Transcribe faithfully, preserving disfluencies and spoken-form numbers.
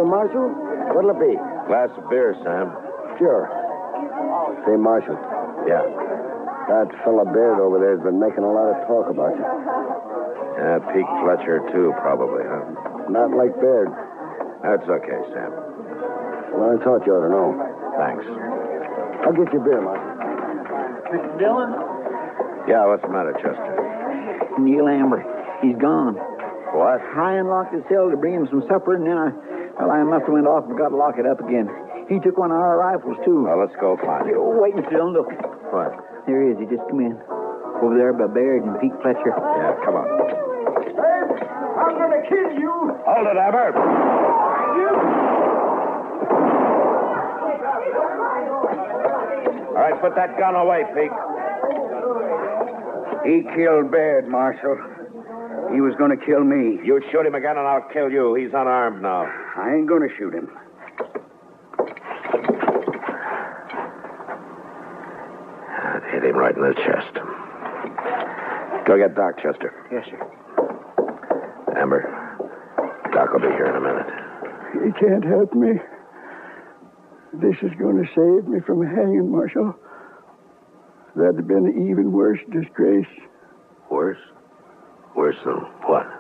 Marshal? What'll it be? Glass of beer, Sam. Sure. Say, Marshal. Yeah. That fella Baird over there has been making a lot of talk about you. Yeah, Pete Fletcher, too, probably, huh? Not like Baird. That's okay, Sam. Well, I thought you ought to know. Thanks. I'll get you beer, Marshal. Mister Dillon? Yeah, what's the matter, Chester? Neil Amber. He's gone. What? I unlocked his cell to bring him some supper, and then I... Well, I must have went off and forgot to lock it up again. He took one of our rifles, too. Well, let's go find him. Oh, wait, Mister Dillon, look. What? There he is. He just come in. Over there by Baird and Pete Fletcher. Yeah, come on. Baird, I'm going to kill you. Hold it, Amber. All right, put that gun away, Pete. He killed Baird, Marshal. He was going to kill me. You shoot him again, and I'll kill you. He's unarmed now. I ain't going to shoot him. That hit him right in the chest. Go get Doc, Chester. Yes, sir. Amber, Doc will be here in a minute. He can't help me. This is going to save me from hanging, Marshal. That'd have been an even worse disgrace. Worse? Worse than what?